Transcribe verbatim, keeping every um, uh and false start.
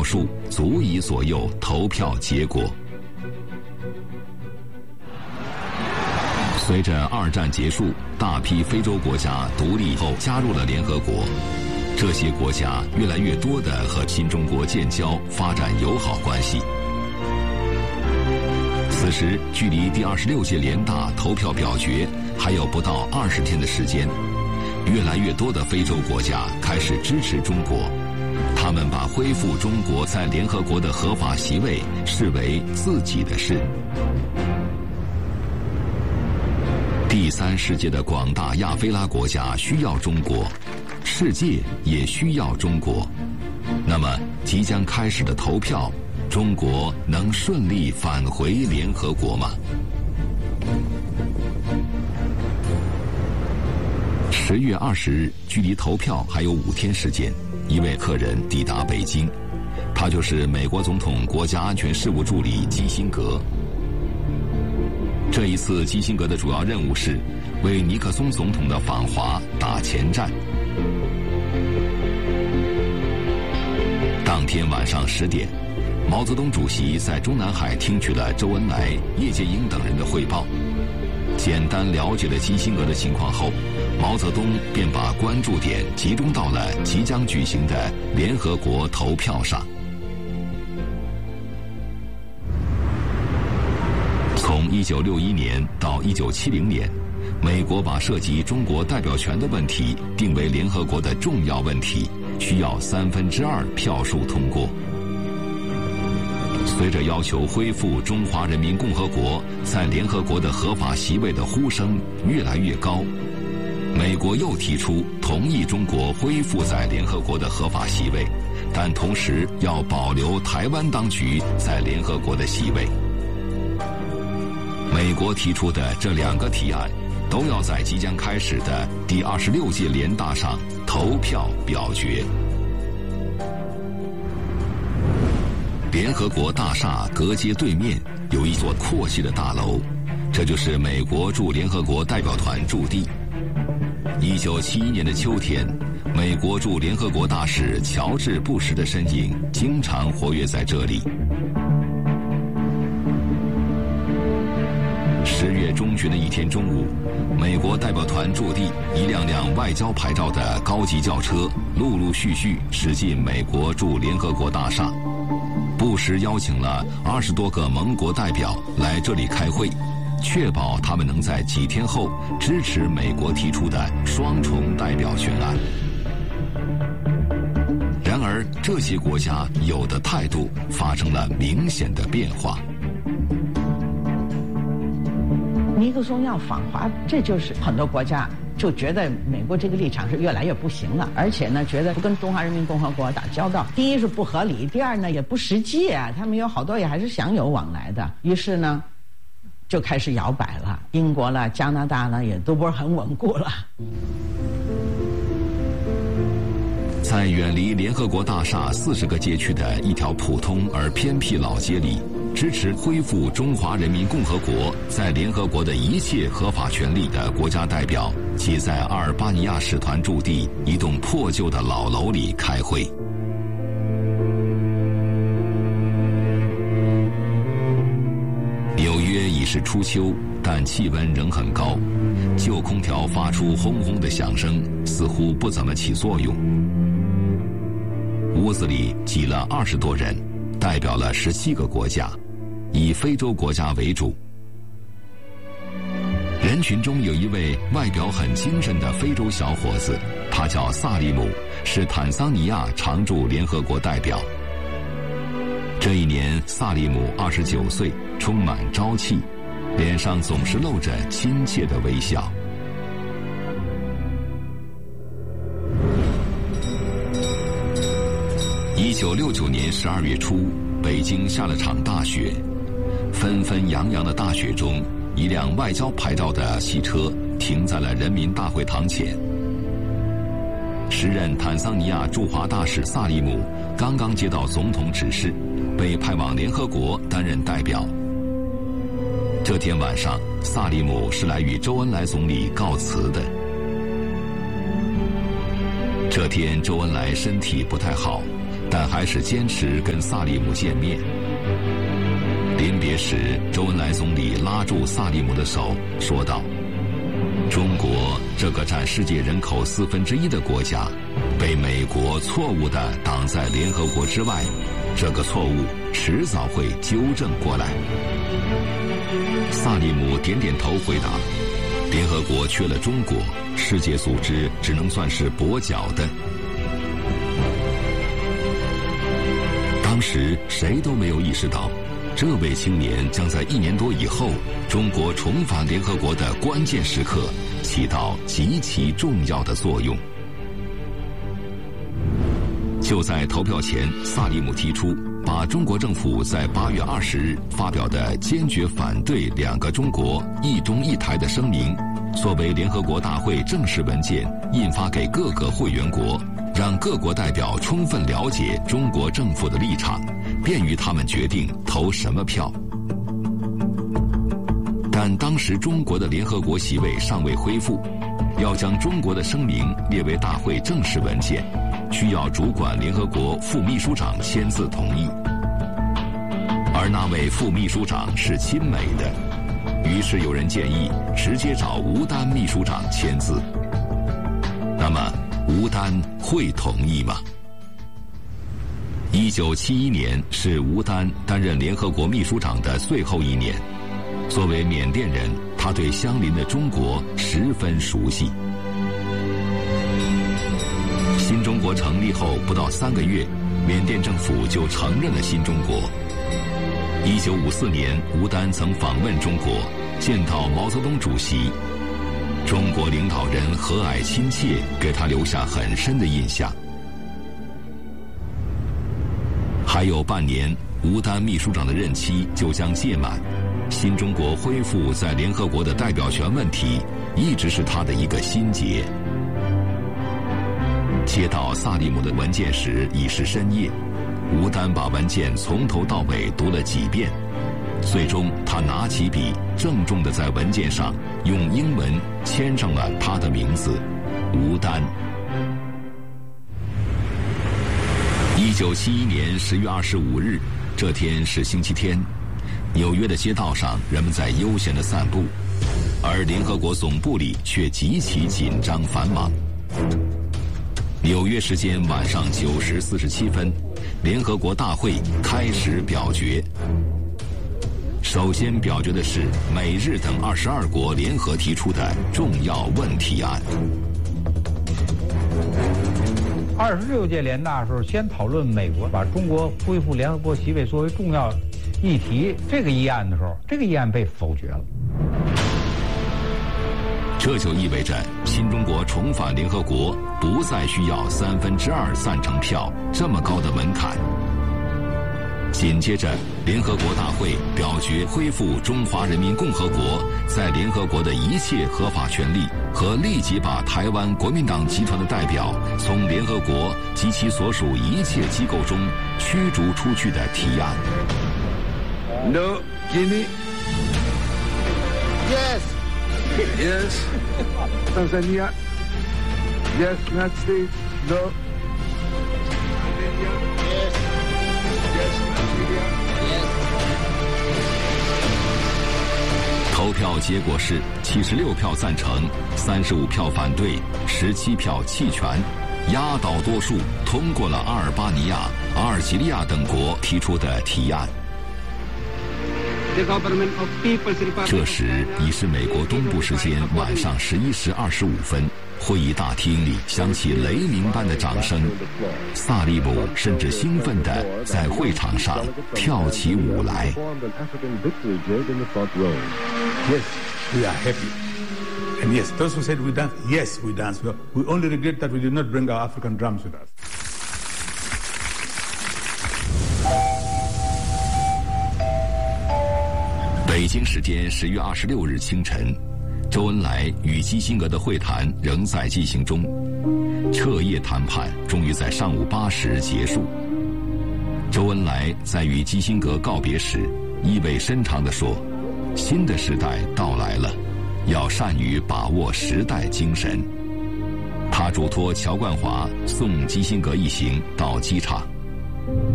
票数足以左右投票结果。随着二战结束，大批非洲国家独立后加入了联合国，这些国家越来越多地和新中国建交，发展友好关系。此时，距离第二十六届联大投票表决还有不到二十天的时间，越来越多的非洲国家开始支持中国，他们把恢复中国在联合国的合法席位视为自己的事。第三世界的广大亚非拉国家需要中国，世界也需要中国。那么，即将开始的投票，中国能顺利返回联合国吗？十月二十日，距离投票还有五天时间，一位客人抵达北京，他就是美国总统国家安全事务助理基辛格。这一次，基辛格的主要任务是为尼克松总统的访华打前站。当天晚上十点，毛泽东主席在中南海听取了周恩来、叶剑英等人的汇报，简单了解了基辛格的情况后，毛泽东便把关注点集中到了即将举行的联合国投票上。从一九六一年到一九七零年，美国把涉及中国代表权的问题定为联合国的重要问题，需要三分之二票数通过。随着要求恢复中华人民共和国在联合国的合法席位的呼声越来越高，美国又提出同意中国恢复在联合国的合法席位，但同时要保留台湾当局在联合国的席位。美国提出的这两个提案都要在即将开始的第二十六届联大上投票表决。联合国大厦隔街对面有一座阔气的大楼，这就是美国驻联合国代表团驻地。一九七一年的秋天，美国驻联合国大使乔治·布什的身影经常活跃在这里。十月中旬的一天中午，美国代表团驻地一辆辆外交牌照的高级轿车陆陆续续驶进美国驻联合国大厦。布什邀请了二十多个盟国代表来这里开会，确保他们能在几天后支持美国提出的双重代表权案。然而，这些国家有的态度发生了明显的变化。 尼克松要访华，这就是很多国家就觉得美国这个立场是越来越不行了，而且呢，觉得跟中华人民共和国打交道，第一是不合理，第二呢也不实际啊。他们有好多也还是想有往来的，于是呢，就开始摇摆了。英国了、加拿大呢，也都不是很稳固了。 在远离联合国大厦四十个街区的一条普通而偏僻老街里，支持恢复中华人民共和国在联合国的一切合法权利的国家代表，挤在阿尔巴尼亚使团驻地一栋破旧的老楼里开会。纽约已是初秋，但气温仍很高，旧空调发出轰轰的响声，似乎不怎么起作用。屋子里挤了二十多人，代表了十七个国家，以非洲国家为主。人群中有一位外表很精神的非洲小伙子，他叫萨利姆，是坦桑尼亚常驻联合国代表。这一年，萨利姆二十九岁，充满朝气，脸上总是露着亲切的微笑。一九六九年十二月初，北京下了场大雪，纷纷扬扬的大雪中，一辆外交牌照的汽车停在了人民大会堂前。时任坦桑尼亚驻华大使萨利姆刚刚接到总统指示，被派往联合国担任代表。这天晚上，萨利姆是来与周恩来总理告辞的。这天，周恩来身体不太好， 但还是坚持跟萨利姆见面。临别时，周恩来总理拉住萨利姆的手，说道：“中国这个占世界人口四分之一的国家，被美国错误地挡在联合国之外，这个错误迟早会纠正过来。”萨利姆点点头回答：“联合国缺了中国，世界组织只能算是跛脚的。”当时谁都没有意识到，这位青年将在一年多以后，中国重返联合国的关键时刻，起到极其重要的作用。就在投票前，萨利姆提出把中国政府在八月二十日发表的坚决反对两个中国、一中一台的声明，作为联合国大会正式文件印发给各个会员国，让各国代表充分了解中国政府的立场，便于他们决定投什么票。但当时中国的联合国席位尚未恢复，要将中国的声明列为大会正式文件，需要主管联合国副秘书长签字同意。而那位副秘书长是亲美的，于是有人建议直接找吴丹秘书长签字。那么吴丹会同意吗？一九七一年是吴丹担任联合国秘书长的最后一年。作为缅甸人，他对相邻的中国十分熟悉。新中国成立后不到三个月，缅甸政府就承认了新中国。一九五四年，吴丹曾访问中国，见到毛泽东主席。中国领导人和蔼亲切，给他留下很深的印象。还有半年，吴丹秘书长的任期就将届满。新中国恢复在联合国的代表权问题，一直是他的一个心结。接到萨利姆的文件时已是深夜，吴丹把文件从头到尾读了几遍，最终他拿起笔，郑重地在文件上用英文签上了他的名字，吴丹。一九七一年十月二十五日，这天是星期天，纽约的街道上人们在悠闲地散步，而联合国总部里却极其紧张繁忙。纽约时间晚上九时四十七分，联合国大会开始表决。首先表决的是美日等二十二国联合提出的重要问题案。 二十六届联大的时候，先讨论美国把中国恢复联合国席位作为重要议题这个议案的时候，这个议案被否决了。 这就意味着新中国重返联合国不再需要三分之二赞成票这么高的门槛。紧接着，联合国大会表决恢复中华人民共和国在联合国的一切合法权利和立即把台湾国民党集团的代表从联合国及其所属一切机构中驱逐出去的提案。 No, Guinea. Yes. Yes. Tanzania. Yes. United States. No. Yes. Yes. Nigeria. Yes. 投票结果是七十六票赞成，三十五票反对，十七票弃权，压倒多数通过了阿尔巴尼亚、阿尔及利亚等国提出的提案。这时已是美国东部时间晚上十一时二十五分，会议大厅里响起雷鸣般的掌声，萨利姆甚至兴奋地在会场上跳起舞来。 Yes, we are happy. And yes, those who said we dance, yes, we dance. We only regret that we did not bring our African drums with us. 北京时间十月二十六日清晨，周恩来与基辛格的会谈仍在进行中，彻夜谈判终于在上午八时结束。周恩来在与基辛格告别时，意味深长地说：“新的时代到来了，要善于把握时代精神。”他嘱托乔冠华送基辛格一行到机场，